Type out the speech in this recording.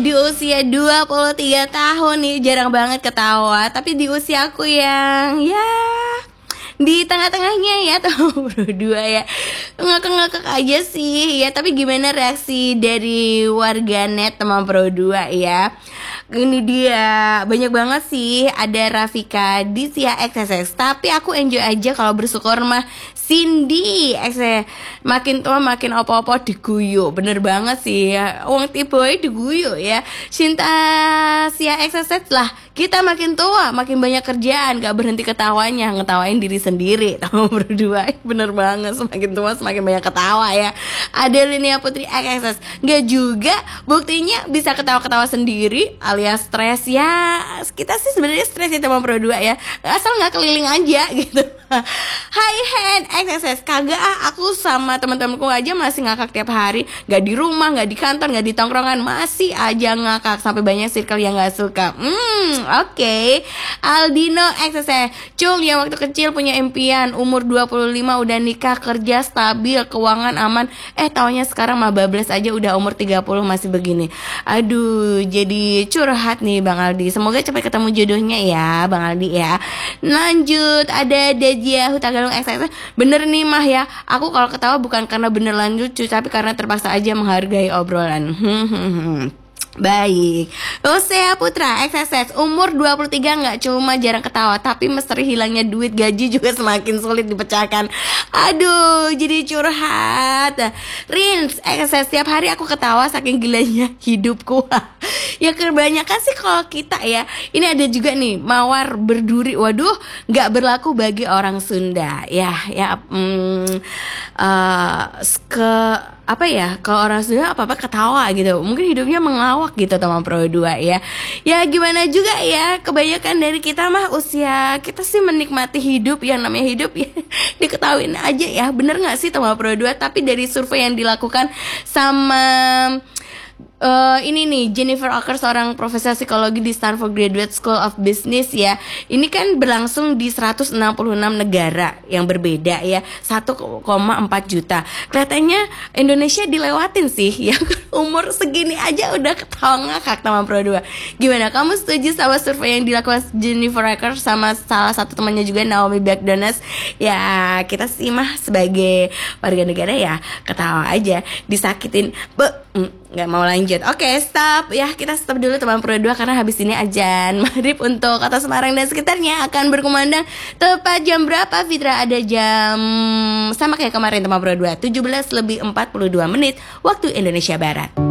Di usia 23 tahun nih jarang banget ketawa. Tapi di usia aku yang ya di tengah-tengahnya ya tahun berdua ya ngakak-ngakak aja sih ya. Tapi gimana reaksi dari warganet teman Pro 2 ya? Ini dia banyak banget sih. Ada Rafika Ditya XSS, tapi aku enjoy aja kalau bersyukur mah. Cindy XSS, makin tua makin opo-opo diguyu. Bener banget sih ya, wong tiboy diguyu ya. Cinta Sia XSS lah, kita makin tua makin banyak kerjaan, gak berhenti ketawanya, ngetawain diri sendiri. Tahu berdua, bener banget, semakin tua semakin banyak ketawa ya. Ada Linia Putri XSS, gak juga, buktinya bisa ketawa-ketawa sendiri alias stres ya. Kita sih sebenarnya stres ya teman Pro 2 ya, asal nggak keliling aja gitu. Hai Hand XSS, kagak aku sama teman-temanku aja masih ngakak tiap hari. Gak di rumah, gak di kantor, gak di tongkrongan, masih aja ngakak sampai banyak circle yang gak suka. Oke. Aldino XSS, Cung yang waktu kecil punya impian, umur 25 udah nikah, kerja stabil, keuangan aman. Taunya sekarang mah bablas aja udah umur 30 masih begini. Aduh, jadi curhat nih Bang Aldi. Semoga cepat ketemu jodohnya ya Bang Aldi ya. Lanjut, ada Dejia Hutagalung XSS. Bener nih mah ya, aku kalau ketawa bukan karena beneran lucu, tapi karena terpaksa aja menghargai obrolan. Baik. Osea Putra XSS, umur 23 gak cuma jarang ketawa, tapi misteri hilangnya duit gaji juga semakin sulit dipecahkan. Aduh, jadi curhat. Rins XSS, setiap hari aku ketawa saking gilanya hidupku. Ya kebanyakan sih kalau kita ya. Ini ada juga nih Mawar Berduri. Waduh, gak berlaku bagi orang Sunda. Kalau orang Sunda apa-apa ketawa gitu. Mungkin hidupnya mengelawak gitu teman Pro 2 ya. Ya gimana juga ya, kebanyakan dari kita mah usia kita sih menikmati hidup. Yang namanya hidup ya diketawain aja ya. Bener gak sih teman Pro 2? Tapi dari survei yang dilakukan sama ini nih Jennifer Ocker, seorang profesor psikologi di Stanford Graduate School of Business ya. Ini kan berlangsung di 166 negara yang berbeda ya, 1,4 juta. Kelihatannya Indonesia dilewatin sih ya. Umur segini aja udah ketawa ngakak teman Pro 2. Gimana, kamu setuju sama survei yang dilakukan Jennifer Ocker sama salah satu temannya juga Naomi Bagdonas? Ya kita sih mah sebagai warga negara ya ketawa aja, disakitin nggak mau lanjut. Oke, stop ya, kita stop dulu teman Pro 2 karena habis ini azan maghrib untuk Kota Semarang dan sekitarnya akan berkumandang tepat jam berapa Fitra? Ada jam sama kayak kemarin teman Pro 2, 17:42 waktu Indonesia Barat.